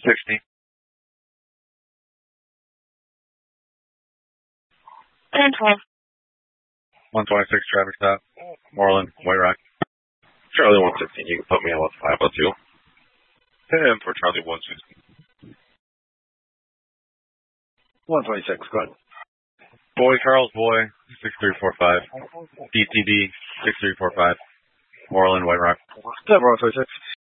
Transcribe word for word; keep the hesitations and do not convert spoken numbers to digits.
sixty. ten twelve. one twenty-six traffic stop. Moreland, White Rock. Charlie one sixteen, you can put me on with five oh two. ten for Charlie one sixteen. one twenty-six, go ahead. Boy, Charles Boy, six three four five. D T D, six three four five. Moreland, White Rock. Denver one twenty-six.